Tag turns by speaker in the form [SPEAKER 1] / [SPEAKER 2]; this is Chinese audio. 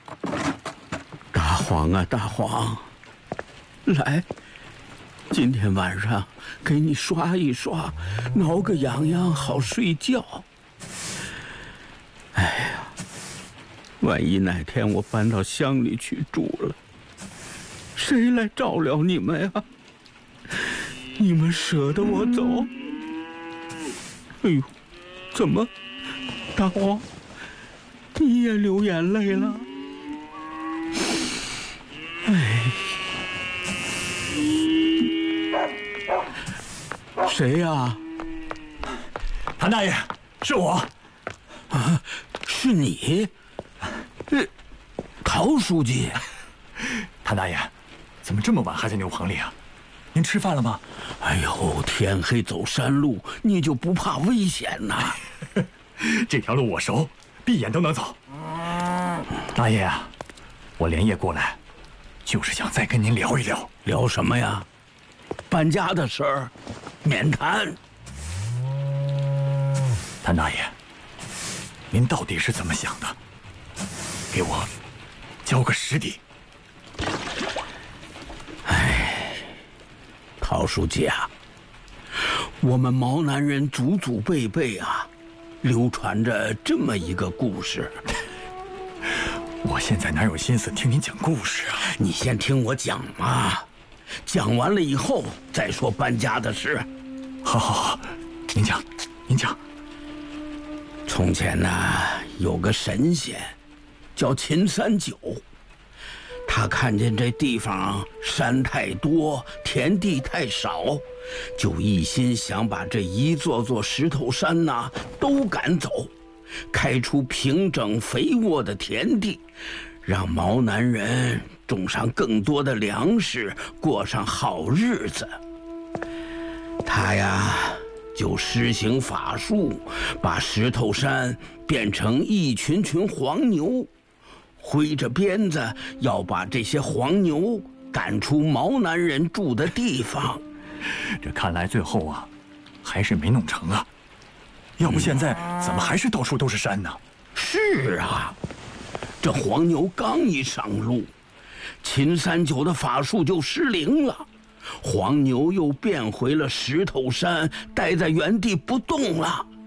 [SPEAKER 1] 大黄啊，大黄，来，今天晚上给你刷一刷，挠个痒痒，好睡觉。哎呀，万一哪天我搬到乡里去住了，谁来照料你们呀？你们舍得我走？哎呦，怎么，大黄，你也流眼泪了？哎，谁呀？
[SPEAKER 2] 谭大爷，是我。
[SPEAKER 1] 啊，是你？陶书记。
[SPEAKER 2] 谭大爷，怎么这么晚还在牛棚里啊？您吃饭了吗？
[SPEAKER 1] 哎呦，天黑走山路，你就不怕危险呐？
[SPEAKER 2] 这条路我熟，闭眼都能走。大爷啊，我连夜过来，就是想再跟您聊一聊。
[SPEAKER 1] 聊什么呀？搬家的事儿，免谈。
[SPEAKER 2] 谭大爷，您到底是怎么想的？给我交个实底。
[SPEAKER 1] 陶书记啊，我们毛南人祖祖辈辈啊，流传着这么一个故事。
[SPEAKER 2] 我现在哪有心思听您讲故事啊？
[SPEAKER 1] 你先听我讲嘛，讲完了以后再说搬家的事。
[SPEAKER 2] 好，好，好，您讲，您讲。
[SPEAKER 1] 从前呢，有个神仙，叫秦三九。他看见这地方山太多，田地太少，就一心想把这一座座石头山呐都赶走，开出平整肥沃的田地，让毛南人种上更多的粮食，过上好日子。他呀，就施行法术，把石头山变成一群群黄牛。挥着鞭子要把这些黄牛赶出毛南人住的地方。
[SPEAKER 2] 这看来最后啊，还是没弄成啊。要不现在怎么还是到处都是山呢？
[SPEAKER 1] 是啊，这黄牛刚一上路，秦三九的法术就失灵了，黄牛又变回了石头山，待在原地不动了。